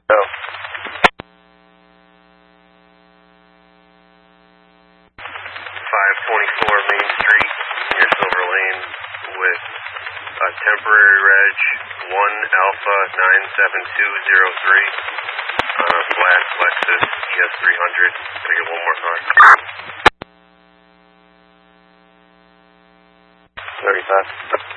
Oh. 524 Main Street, near Silver Lane, with a temporary reg 1 Alpha 97203, black Lexus ES300. Can I get one more car? 35.